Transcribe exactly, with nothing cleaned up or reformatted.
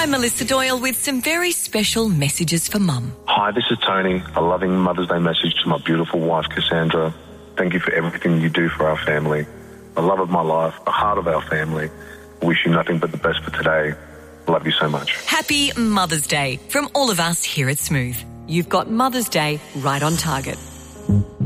I'm Melissa Doyle with some very special messages for Mum. Hi, this is Tony. A loving Mother's Day message to my beautiful wife, Cassandra. Thank you for everything you do for our family. The love of my life, the heart of our family. I wish you nothing but the best for today. I love you so much. Happy Mother's Day from all of us here at Smooth. You've got Mother's Day right on target.